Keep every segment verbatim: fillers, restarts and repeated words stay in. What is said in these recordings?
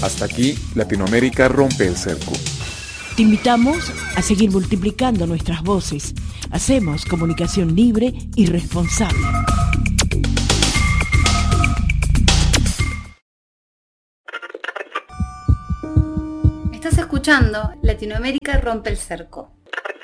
Hasta aquí, Latinoamérica rompe el cerco. Te invitamos a seguir multiplicando nuestras voces. Hacemos comunicación libre y responsable. Estás escuchando Latinoamérica rompe el cerco.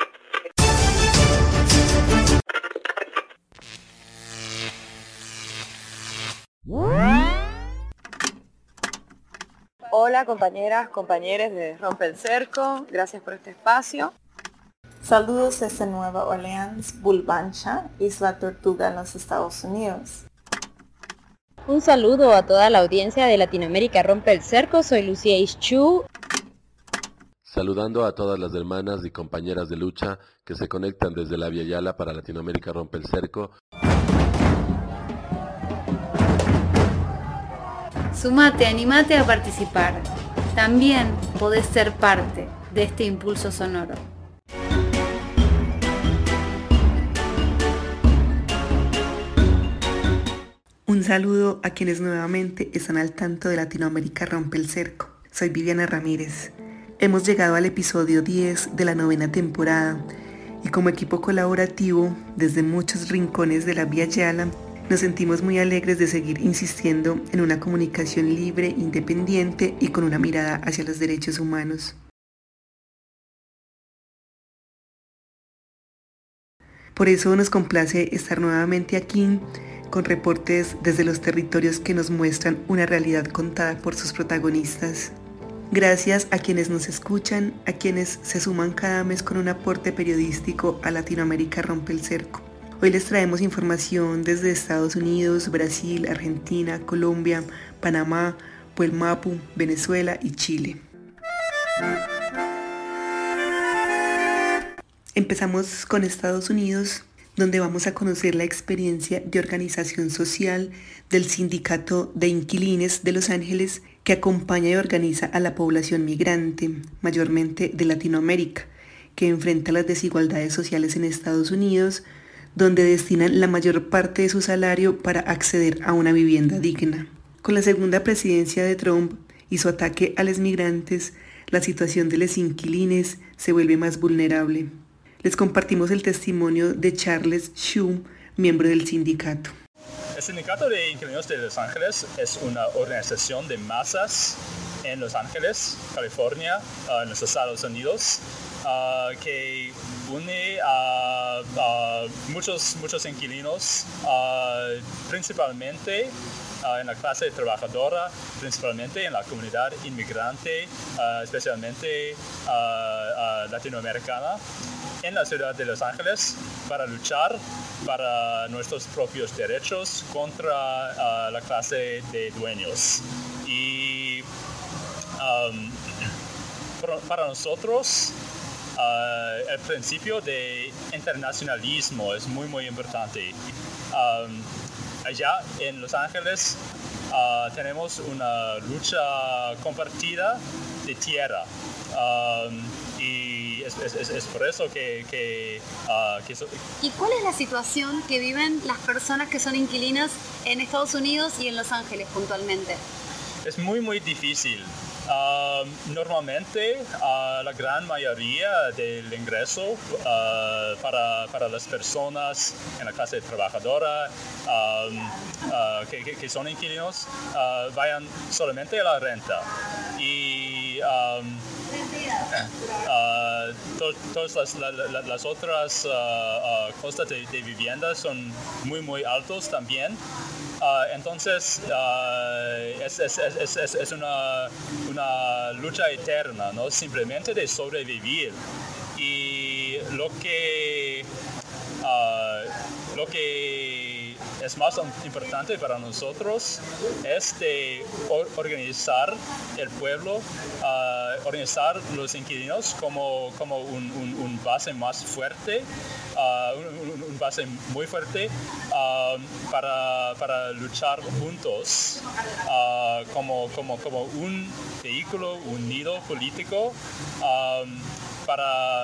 Hola compañeras, compañeros de Rompe el Cerco, gracias por este espacio. Saludos desde Nueva Orleans, Bulbancha, Isla Tortuga en los Estados Unidos. Un saludo a toda la audiencia de Latinoamérica Rompe el Cerco, soy Lucía Ischu. Saludando a todas las hermanas y compañeras de lucha que se conectan desde la Via Yala para Latinoamérica Rompe el Cerco. Sumate, animate a participar. También podés ser parte de este impulso sonoro. Un saludo a quienes nuevamente están al tanto de Latinoamérica Rompe el Cerco. Soy Viviana Ramírez. Hemos llegado al episodio diez de la novena temporada y como equipo colaborativo desde muchos rincones de la Via Yala nos sentimos muy alegres de seguir insistiendo en una comunicación libre, independiente y con una mirada hacia los derechos humanos. Por eso nos complace estar nuevamente aquí con reportes desde los territorios que nos muestran una realidad contada por sus protagonistas. Gracias a quienes nos escuchan, a quienes se suman cada mes con un aporte periodístico a Latinoamérica Rompe el Cerco. Hoy les traemos información desde Estados Unidos, Brasil, Argentina, Colombia, Panamá, Puelmapu, Venezuela y Chile. Empezamos con Estados Unidos, donde vamos a conocer la experiencia de organización social del Sindicato de Inquilines de Los Ángeles, que acompaña y organiza a la población migrante, mayormente de Latinoamérica, que enfrenta las desigualdades sociales en Estados Unidos, donde destinan la mayor parte de su salario para acceder a una vivienda digna. Con la segunda presidencia de Trump y su ataque a los migrantes, la situación de los inquilines se vuelve más vulnerable. Les compartimos el testimonio de Charles Shu, miembro del sindicato. El Sindicato de Inquilinos de Los Ángeles es una organización de masas en Los Ángeles, California, uh, en los Estados Unidos, uh, que une a, a muchos, muchos inquilinos, uh, principalmente uh, en la clase trabajadora, principalmente en la comunidad inmigrante, uh, especialmente uh, uh, latinoamericana, en la ciudad de Los Ángeles, para luchar para nuestros propios derechos contra uh, la clase de dueños. Y um, para nosotros, uh, el principio de internacionalismo es muy, muy importante. Um, allá en Los Ángeles uh, tenemos una lucha compartida de tierra. Um, y es, es, es por eso que... que, uh, que so- ¿Y cuál es la situación que viven las personas que son inquilinas en Estados Unidos y en Los Ángeles puntualmente? Es muy, muy difícil. Uh, normalmente, uh, la gran mayoría del ingreso uh, para, para las personas en la clase trabajadora um, uh, que, que, que son inquilinos uh, vayan solamente a la renta. Y um, Uh, to, todas las, la, la, las otras uh, uh, costas de, de vivienda son muy muy altos también. Uh, entonces uh, es, es, es, es, es una, una lucha eterna, ¿no? Simplemente de sobrevivir. Y lo que, uh, lo que es más importante para nosotros es de or- organizar el pueblo, uh, organizar los inquilinos como, como un, un, un base más fuerte, uh, un, un base muy fuerte uh, para, para luchar juntos uh, como, como, como un vehículo unido político um, para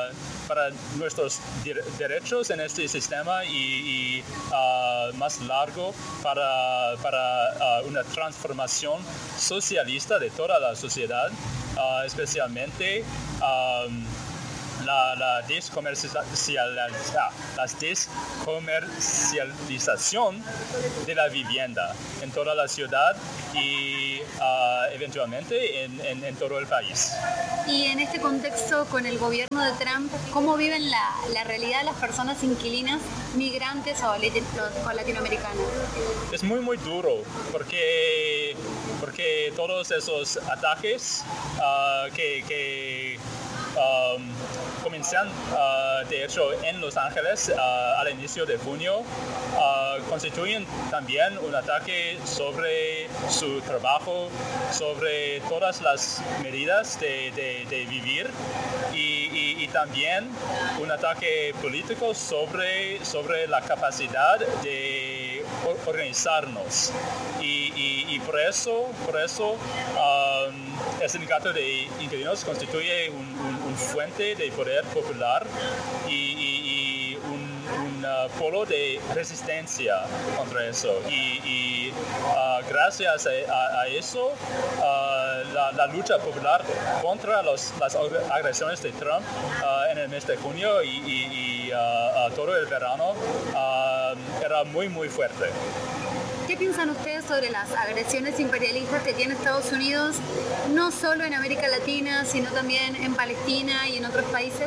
para nuestros de- derechos en este sistema y, y uh, más largo para, para uh, una transformación socialista de toda la sociedad, uh, especialmente um, La, la, descomercialización, la descomercialización de la vivienda en toda la ciudad y uh, eventualmente en, en, en todo el país. Y en este contexto, con el gobierno de Trump, ¿cómo viven la, la realidad de las personas inquilinas, migrantes o, o latinoamericanas? Es muy muy duro porque, porque todos esos ataques uh, que, que Um, comienzan uh, de hecho en Los Ángeles uh, al inicio de junio, uh, constituyen también un ataque sobre su trabajo, sobre todas las medidas de, de, de vivir y, y, y también un ataque político sobre, sobre la capacidad de organizarnos y, y, y por eso, por eso um, el sindicato de inquilinos constituye un, un, un fuente de poder popular y, y, y un, un uh, polo de resistencia contra eso. Y, y uh, gracias a, a, a eso, uh, la, la lucha popular contra los, las agresiones de Trump uh, en el mes de junio y, y, y uh, uh, todo el verano uh, era muy, muy fuerte. ¿Qué piensan ustedes sobre las agresiones imperialistas que tiene Estados Unidos, no solo en América Latina, sino también en Palestina y en otros países?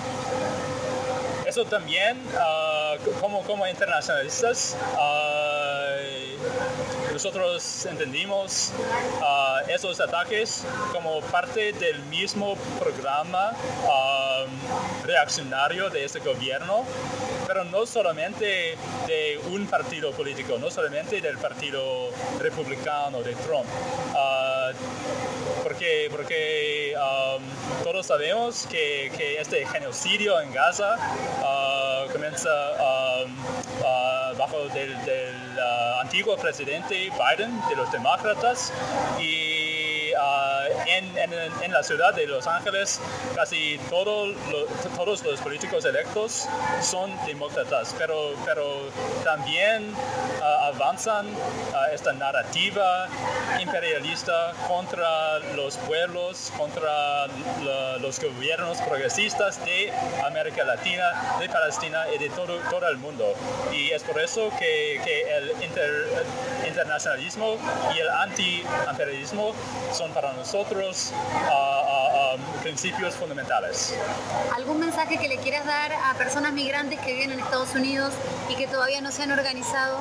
Eso también, uh, como, como internacionalistas, uh, nosotros entendimos uh, esos ataques como parte del mismo programa um, reaccionario de este gobierno, pero no solamente de un partido político, no solamente del partido republicano de Trump. Uh, porque porque um, todos sabemos que, que este genocidio en Gaza uh, comienza um, uh, bajo del, del uh, antiguo presidente Biden de los demócratas y uh, en, en, en la ciudad de Los Ángeles casi todo lo, todos los políticos electos son demócratas, pero, pero también uh, avanzan uh, esta narrativa imperialista contra los pueblos, contra la, los gobiernos progresistas de América Latina, de Palestina y de todo, todo el mundo. Y es por eso que, que el inter, internacionalismo y el anti-imperialismo son para nosotros uh, uh, um, principios fundamentales. ¿Algún mensaje que le quieras dar a personas migrantes que viven en Estados Unidos y que todavía no se han organizado?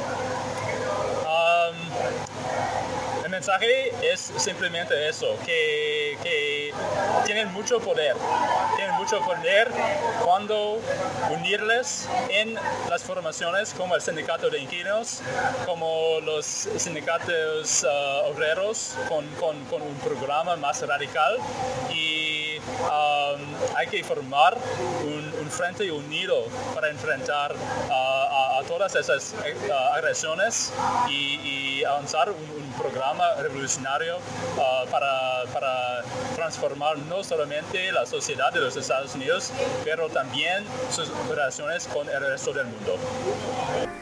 Um, el mensaje es simplemente eso, que, que tienen mucho poder, tienen mucho poder cuando unirles en las formaciones como el sindicato de inquilinos, como los sindicatos uh, obreros con, con, con un programa más radical y um, hay que formar un, un frente unido para enfrentar uh, a, a todas esas uh, agresiones y, y avanzar un, un programa revolucionario uh, para, para transformar no solamente la sociedad de los Estados Unidos, pero también sus relaciones con el resto del mundo.